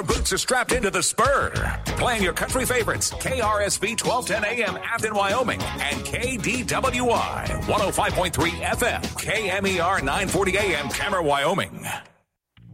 Boots are strapped into the spur. Playing your country favorites, KRSV 1210 AM Afton, Wyoming, and KDWI 105.3 FM, KMER 940 AM Cameron, Wyoming.